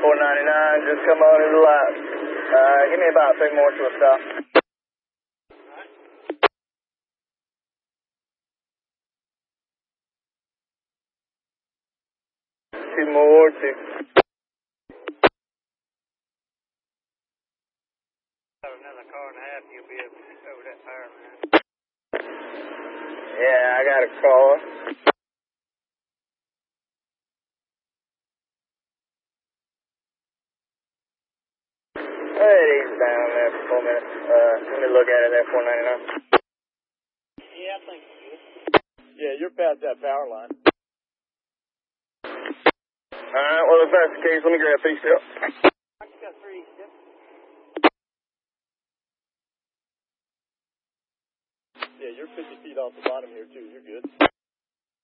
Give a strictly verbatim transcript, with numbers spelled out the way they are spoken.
four ninety-nine, just come on to the light. Uh, give me about three more to a stop. Two more, two. Another car and a half, you'll be over that power line. Yeah, I got a car. Hey, he's down there for four minutes. Uh, let me look at it there, four ninety-nine. Yeah, I think so. Yeah, you're past that power line. Alright, well, if that's the case, let me grab three still. I just got three steps. Yeah, you're fifty feet off the bottom here, too. You're good.